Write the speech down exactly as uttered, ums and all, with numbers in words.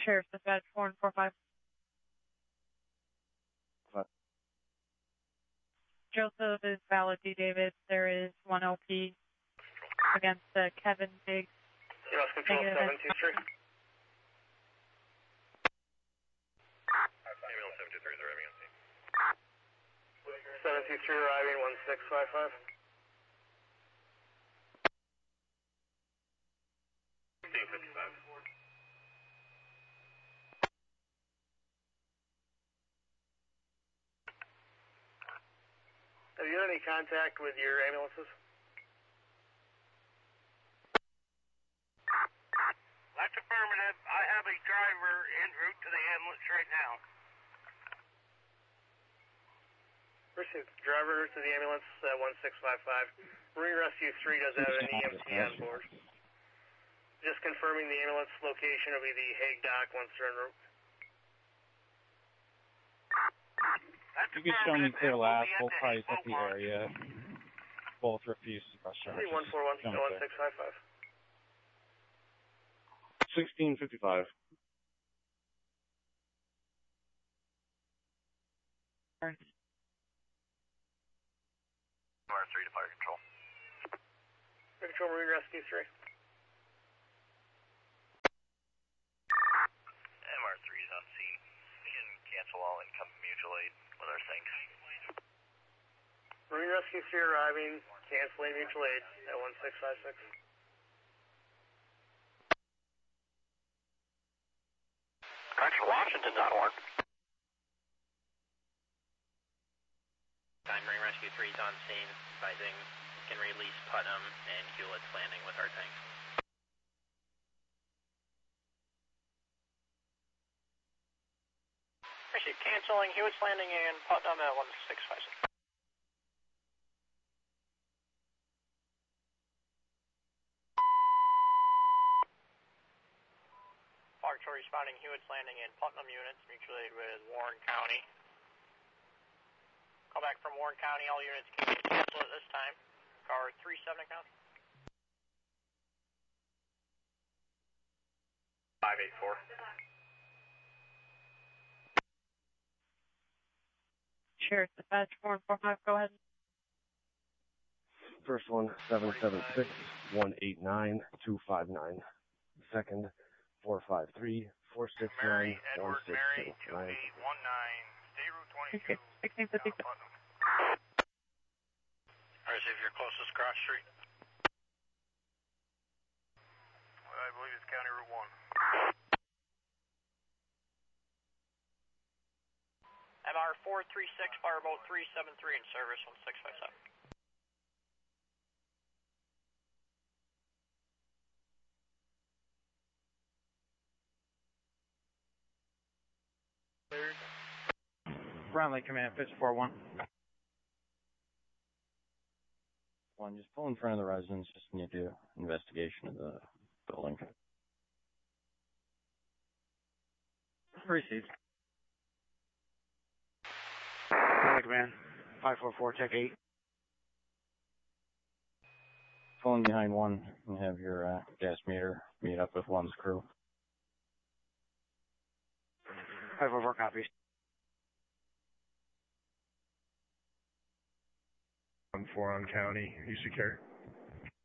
Sheriff's Dispatch four and four five. Five. Joseph is valid D. David. There is one L P against uh, Kevin Biggs. U S Control seven two three. Ambulance seven two three is arriving on scene. seven two three arriving, one six five five. sixteen fifty-five. Have you had any contact with your ambulances? That's affirmative. I have a driver en route to the ambulance right now. Received. Driver to the ambulance, uh, one six five five. Marine Rescue three does have an E M T on board. Just confirming the ambulance location will be the Hague Dock once they're en route. That's You can show me clear last. Both the parties at Hague the Boat area. Both refuse to press charges. one four one, Don't one care. six five five. sixteen fifty-five. M R three to fire control. Fire Control Marine Rescue three. M R three is on scene. We can cancel all incoming mutual aid with our things. Marine Rescue three arriving, canceling mutual aid at one six five six. Correction, Washington dot org. Time Marine Rescue three is on scene, advising can release Putnam and Hewlett's Landing with our tanks. Appreciate canceling Hewlett's Landing and Putnam at one six five six. Park Tour responding Hewlett's Landing and Putnam units, mutual aid with Warren County. Call back from Warren County, all units can cancel at this time. Car three seven account. five eight four. Sheriff's Dispatch four and four five, go ahead. First one, seven seven six, one eight nine, two five nine. Second, four five three, four six nine, Mary, one Edward, six Mary, two two nine. eight one nine, State Route twenty-two. Okay, sixteen fifty-six. Alright, see if your closest cross street. I believe it's County Route one. M R four three six, Fireboat three seven three in service, one six five seven. Brown Lake Command, Pitch four one. One, just pull in front of the residence, just need to do investigation of the building. Received. Brown Lake Command, five four four, check eight. Pulling behind one and have your uh, gas meter meet up with one's crew. five four four copies. Four on county, you secure.